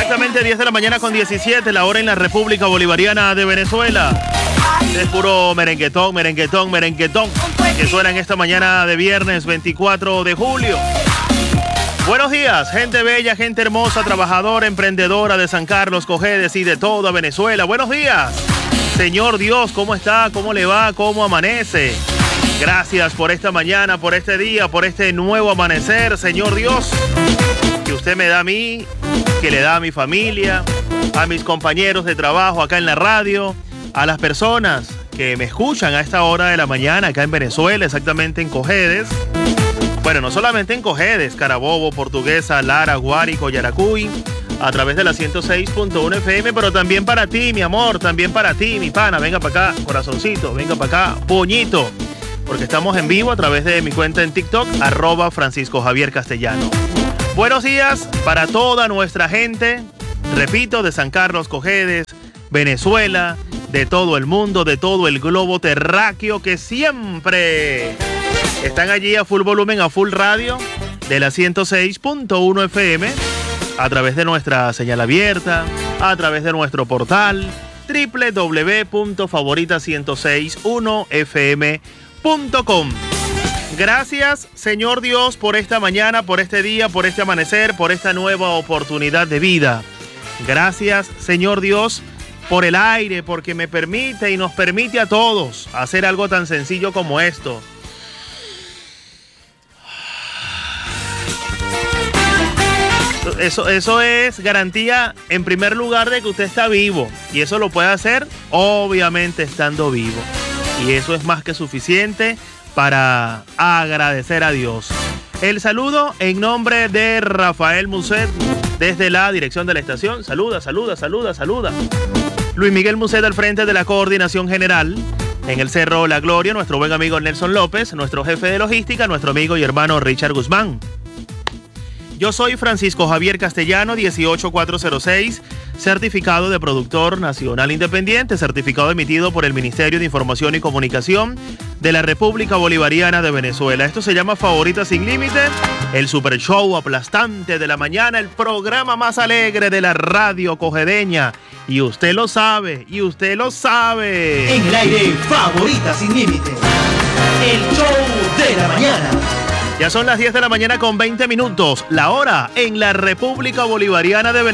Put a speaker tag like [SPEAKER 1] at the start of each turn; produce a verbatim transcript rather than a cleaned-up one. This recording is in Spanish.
[SPEAKER 1] Exactamente diez de la mañana con diecisiete, la hora en la República Bolivariana de Venezuela. Es puro merenguetón, merenguetón, merenguetón que suena en esta mañana de viernes veinticuatro de julio. Buenos días, gente bella, gente hermosa, trabajadora, emprendedora de San Carlos, Cojedes y de toda Venezuela. Buenos días, Señor Dios, ¿cómo está? ¿Cómo le va? ¿Cómo amanece? Gracias por esta mañana, por este día, por este nuevo amanecer, Señor Dios, que usted me da a mí, que le da a mi familia, a mis compañeros de trabajo acá en la radio, a las personas que me escuchan a esta hora de la mañana acá en Venezuela, exactamente en Cojedes. Bueno, no solamente en Cojedes, Carabobo, Portuguesa, Lara, Guárico, Yaracuy, a través de la ciento seis punto uno F M, pero también para ti, mi amor, también para ti, mi pana. Venga para acá, corazoncito, venga para acá, puñito, porque estamos en vivo a través de mi cuenta en TikTok, arroba Francisco Javier Castellano. Buenos días para toda nuestra gente, repito, de San Carlos, Cojedes, Venezuela, de todo el mundo, de todo el globo terráqueo, que siempre están allí a full volumen, a full radio, de la ciento seis punto uno F M, a través de nuestra señal abierta, a través de nuestro portal, doble u doble u doble u punto favorita ciento seis punto uno F M punto com. Gracias, Señor Dios, por esta mañana, por este día, por este amanecer, por esta nueva oportunidad de vida. Gracias, Señor Dios, por el aire, porque me permite y nos permite a todos hacer algo tan sencillo como esto. Eso, eso es garantía, en primer lugar, de que usted está vivo. Y eso lo puede hacer, obviamente, estando vivo. Y eso es más que suficiente para agradecer a Dios. El saludo en nombre de Rafael Muset, desde la dirección de la estación. Saluda, saluda, saluda, saluda. Luis Miguel Muset al frente de la coordinación general. En el Cerro La Gloria, nuestro buen amigo Nelson López, nuestro jefe de logística, nuestro amigo y hermano Richard Guzmán. Yo soy Francisco Javier Castellano, dieciocho mil cuatrocientos seis, certificado de productor nacional independiente, certificado emitido por el Ministerio de Información y Comunicación de la República Bolivariana de Venezuela. Esto se llama Favorita Sin Límite, el super show aplastante de la mañana, el programa más alegre de la radio cojedeña. Y usted lo sabe, y usted lo sabe.
[SPEAKER 2] En el aire, Favorita Sin Límite, el show de la mañana.
[SPEAKER 1] Ya son las diez de la mañana con veinte minutos, la hora en la República Bolivariana de Venezuela.